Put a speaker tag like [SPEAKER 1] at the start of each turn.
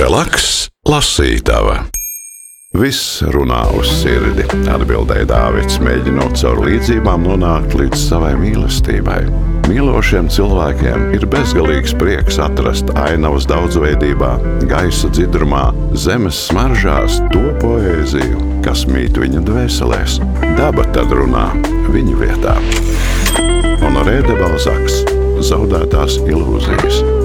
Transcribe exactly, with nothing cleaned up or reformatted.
[SPEAKER 1] Relaks, lasītava. Viss runā uz sirdi, atbildēja Dāvids, mēģinot caur līdzībām nonākt līdz savai mīlestībai. Mīlošiem cilvēkiem ir bezgalīgs prieks atrast ainavas daudzveidībā, gaisa dzidrumā, zemes smaržās to poēziju, kas mīt viņa dvēselēs. Daba tad runā viņa vietā. Honoré de Balzacs, Zaudētās ilūzijas.